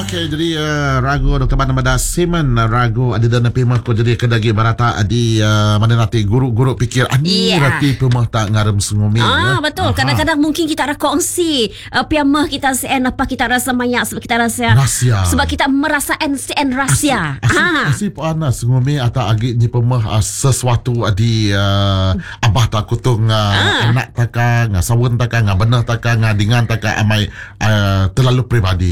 Okey, jadi ragu Dr. Banamada Siman ragu ada dana pemah ko jadi kedagi barata adi mana nanti guru-guru pikir ani rati pemah tak ngaram sengumi. Betul. Kadang-kadang mungkin kita ada kongsi pemah kita sen apa kita rasa banyak sebab kita rasa rahsia. Sebab kita merasa sen rahsia. Asip ana sengumi atau agi ni pemah sesuatu adi abah tak kutung anak taka ngasawun taka ngabenah taka ngadingan taka amai terlalu pribadi.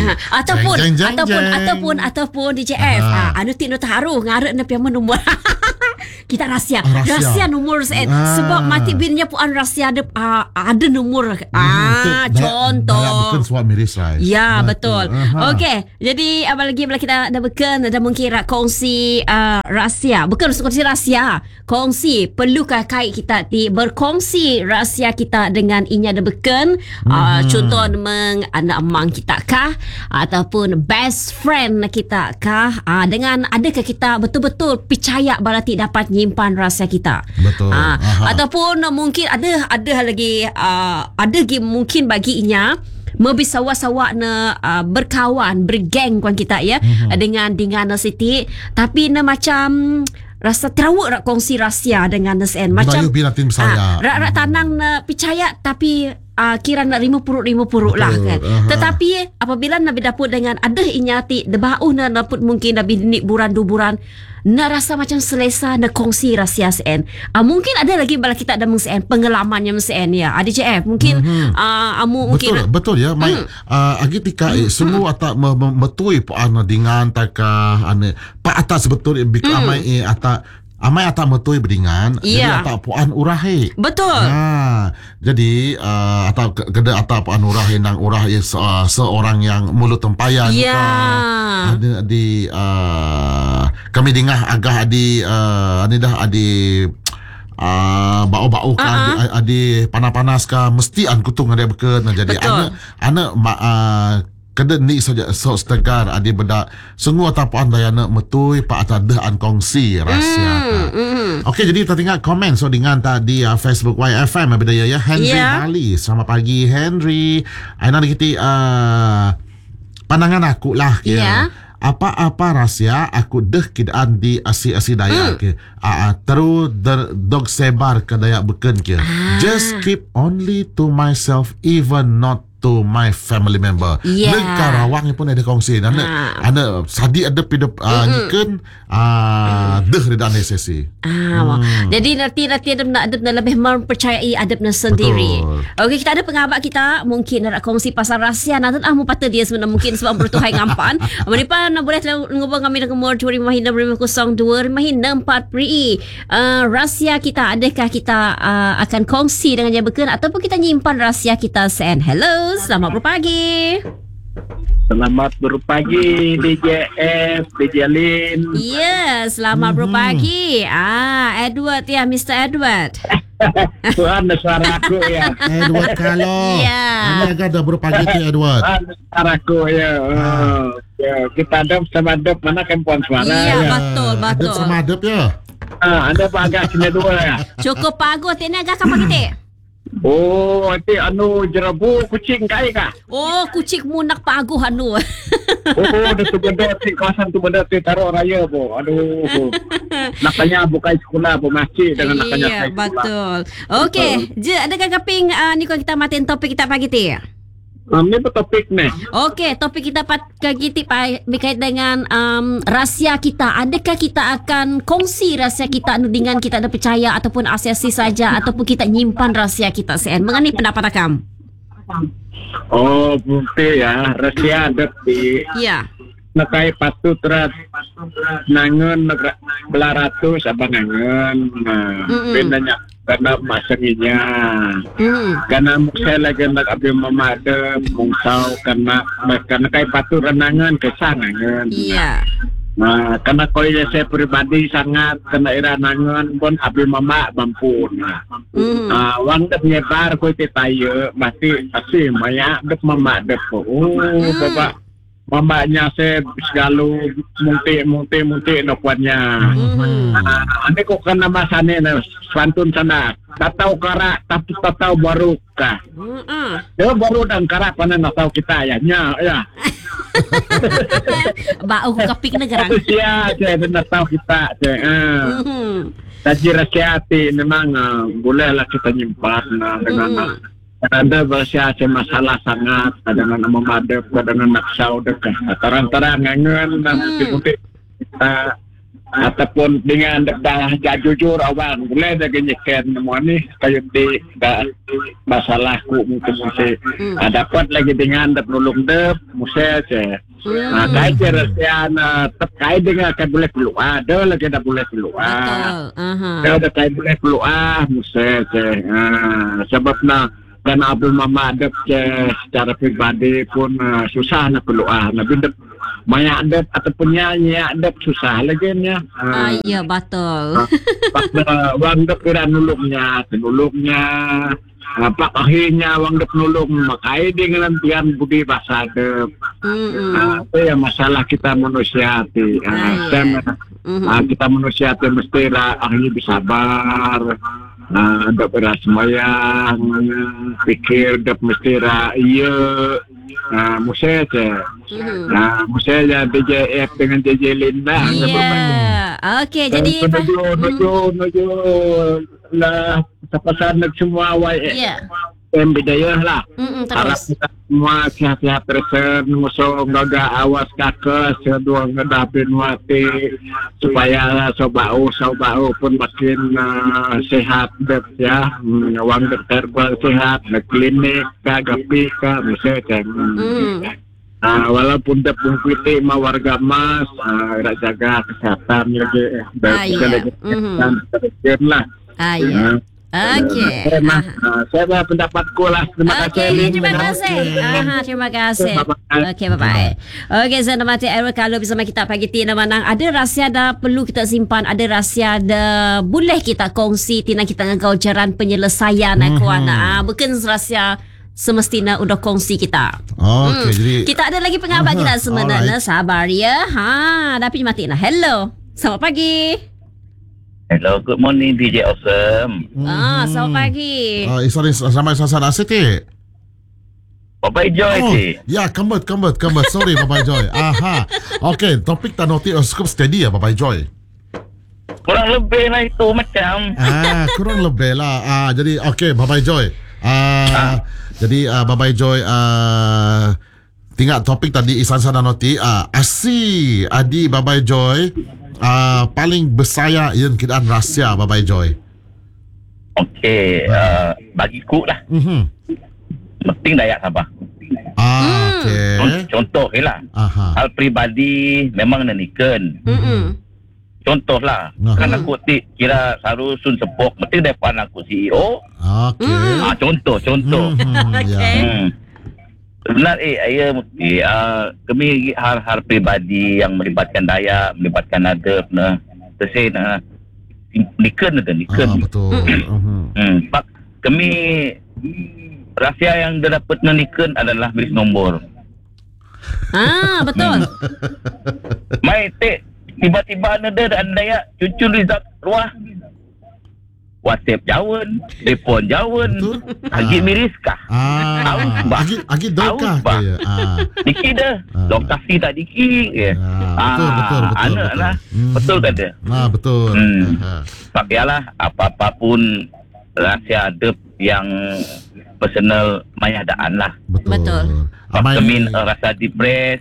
Ataupun DJF anu tino taruh ngarep na pian nombor kita rahsia nombor sebab mati binnya puan rahsia ada nombor contoh bukan suami risai betul. Okey, jadi apa lagi bila kita dah beken ada mungkin kongsi rahsia bukan kongsi rahsia kongsi perlukah kait kita berkongsi rahsia kita dengan inya ada beken contoh anak amang kita kah ataupun best friend kita kah dengan adakah kita betul-betul percaya berarti dapat nyimpan rahsia kita betul ataupun mungkin ada lagi mungkin baginya bersawa-sawa na berkawan bergeng kawan kita ya dengan Siti tapi na macam rasa terawak nak kongsi rahsia dengan Nasen macam binatin saya rak tanang na percaya tapi kira nak 50 lah kan. Tetapi apabila Nabi dapur dengan ada inyati debau na dapur mungkin Nabi ni buran 2 bulan na rasa macam selesa na kongsi rahsia sen. Mungkin ada lagi bala kita ada mengsen pengalamannya mengsen ya. DJF mungkin mungkin betul ya mai agi tika semua tak metui puan dengan taka ane pak atas betul amai amai atak metui beringan jadi atak puan urahi betul jadi atau keda atak puan urahi nang urahi seorang yang mulut tempayan ada di kami dengar agak adi ani dah adi bau-bau kan adi panas-panas ka mesti an kutung ada beken jadi anak kada ni saja setegar adi bedak semua tapuan dayana metui pak atada an kongsi rahsia. Okey, jadi kita tengok komen so dengan tadi Facebook YFM bidaya ya Henry Bali. Selamat pagi Henry. Aina kita pandangan aku lah ya. Apa-apa rahsia aku deh kidaan di asi-asi daya ke terus dog sebar ke daya beken ke just keep only to myself even not to my family member. Karawang pun ada kongsi ana sadi ada pidap nyiken deh redan sesi. Jadi nanti ada lebih mempercayai adabnya sendiri. Okey, kita ada pengabat kita mungkin nak kongsi pasal rahsia nanti mu patut dia sebenarnya mungkin sebab bertuhai ngampan. Menipan boleh ngubung kami dengan nomor 2502 pri rahsia kita adakah kita akan kongsi dengan dia beken ataupun kita nyimpan rahsia kita sen. Hello, selamat berpagi. Selamat berpagi DJF, DJ Lin. Ya, selamat berpagi. Edward ya, Mr. Edward. Tuhan suara aku ya. Edward kalau. Ini agak dah berpagi tu Edward. Suara aku ya. Kita adab sama adab mana kempuan suara. Betul. Adab sama adab ya. Anda agak kena dua ya. Cukup bagus ini agak apa kita? Nanti jerabu kucing kai kah? Kucing munak paguh anu. Dah tu benda kawasan tu benda tu taruh raya bo. Aduh. Nakanya bukan sekolah bo masjid dengan nakanya sekolah. Betul. Okey, adakah kaping ni kalau kita matiin topik kita pagi tu? Ini topik ni. Okey, topik kita pagi ti berkait dengan rahsia kita. Adakah kita akan kongsi rahsia kita dengan kita ada percaya ataupun asiasi saja ataupun kita nyimpan rahsia kita sen? Mengenai pendapat akam? Mungkin ya rahsia ada di. Ya. Nakai patut rat nangun belaratus abang nangun. Bedanya karena masanginya karena saya lagi nak abis memada mungsau karena kayak patu renangan kesanangan karena kalau saya pribadi sangat kena iranangan pun abis mama mampu wang dah nyebar kau tetayo masih maya dep mama dep bapak mamanya saya segala muntik nokuannya. Ane kok kena masane na santun sana. Tak tahu karak tapi tak tahu baru kah. Dia baru dan karak mana nak tahu kita ya. Ya. Bau kapik negara. Sia saya nak tahu kita. Taji rakyat memang bolehlah kita nyimpan dengan ada bahasa masalah sangat kadang memadap kadang naksau dekat tarang-tarang ngangen dan putih kita ataupun dengan dah jujur awang boleh dah genyekan semua ni kayu di masalahku mungkin dapat lagi dengan nolong dep musel je kait rasian terkait dengan akan boleh keluar ada lagi dah boleh keluar ada kait boleh keluar musel je sebabnya dan Abdul Mama ada secara pribadi pun susah nak keluar. Nabi banyak ada ataupun nyanyi ada susah lagi nya. Ya betul. Wang dep kira nulungnya, pak akhirnya wang dep nulung makai dengan tian budi bahasa dep. Itu yang masalah kita manusia ti. Kita manusia ti mesti akhirnya bersabar. Dap beras semayang fikir dap mesti iya musya je musya je DJF dengan DJ Linda okey jadi nuju lah tepasan semua bidayah lah harap kita semua sihat-sihat terus musuh gagal awas kakak sedua ngedapin wati supaya sobau pun makin sehat dep ya wang dokter sehat na klinik kagapi ka misalnya walaupun dep pungkiti ma warga mas jaga kesehatan lagi baik lagi lah okey. Saya pendapatku lah. Terima kasih. Terima kasih. Okey, bye-bye. Okey, saya nama Errol kalau bersama kita pagi ti nama ada rahsia dah perlu kita simpan, ada rahsia dah boleh kita kongsi tina kita ngau jaran penyelesaian kuana. Bukan rahsia semestinya udah kongsi kita. Okey, jadi kita ada lagi pengabat kita sebenarnya. Sabar ya. Tapi mati nah. Hello. Selamat pagi. Hello, good morning DJ Awesome. Selamat pagi. Sorry, sama Sasan Asyik ke? Bapak Joy ya, kembet. Sorry, Bapak Joy. Okay, topik tak noti cukup steady ya, Bapak Joy. Kurang lebih lah itu macam. Kurang lebih lah. Jadi, okay, Bapak Joy. Jadi, Bapak Joy, tinggal topik tadi Isan Sana noti. Asi, Adi, Bapak Joy. Paling bersaya yang kiraan rahsia Bapak Joy. Okey, bagiku lah. Penting Dayak Sabah. Okey. Contoh lah. Hal peribadi memang nanikan. Contoh lah. Kan aku kira Sarusun Sepok, penting depan aku CEO. Okey. Contoh. Okey. Benar ayah mesti kami hal-hal pribadi yang melibatkan Dayak, melibatkan adab terus niken. Betul. Pak kami rahsia yang dia dapat niken adalah bilis nombor. Betul. Mai tiba-tiba ada Dayak cucun Rizak ruah. WhatsApp jawon, telefon jawon, lagi miriskah? Lagi dokah ke? Diki dah, lokasi tak diki. Betul. Anak lah, betul kan dia? Betul. Pakialah apa-apapun rahsia adab yang personal mayadaan lah. Betul. Kemin rasa depres,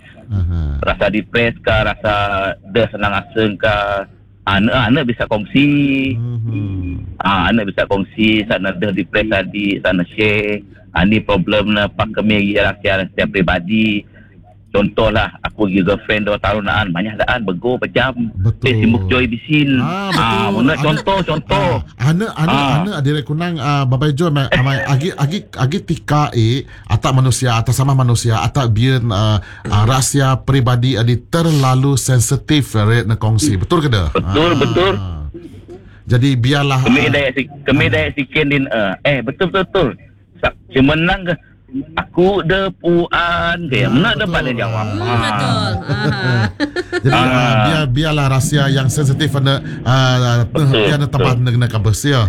rasa dah senang aseng kah? Anak bisa kongsi. Anak bisa kongsi sana dah depres tadi, sana share. Ni problem lah pak kami rahsia pribadi. Contohlah aku pergi girlfriend 2 tahun banyak daan bego pejam. Sibuk joy bisin. Mana contoh. Anak direk kunang Bapak Joy agi tika atak manusia atas sama manusia atak biar rahsia pribadi adi terlalu sensitif na kongsi. Betul ke dah? Betul. Jadi biarlah kami dah sikin din betul. Semenang Aku de puan dia mana betul. dapat dia jawab. Betul. Jadi biarlah rahsia yang sensitif anda Betul, ada tempat kena kabus ya.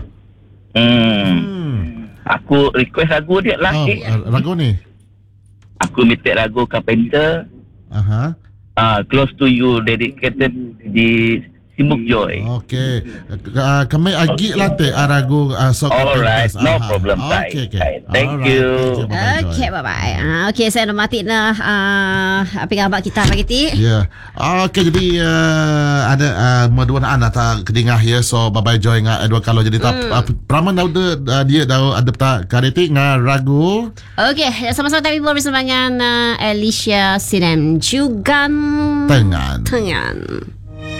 Aku request lagu dia lagi. Lagu ni. Aku minta lagu Carpenter. Aha. Close to You dedicated di Simbuk Joy. Okey. Kami agi lah ragu sok. Alright, no problem. Okey. Thank you. Okey, bye-bye. Okey, saya nak mati dah apa yang abang kita pagi ti. Ya. Okey, jadi ada mudah-mudahan tak kedingah ya. So bye-bye Joy ngah Edward kalau jadi tak praman dia ada tak kariti ngah ragu. Okey, sama-sama tapi bersama dengan Alicia Sinem juga Tengan. Tengan.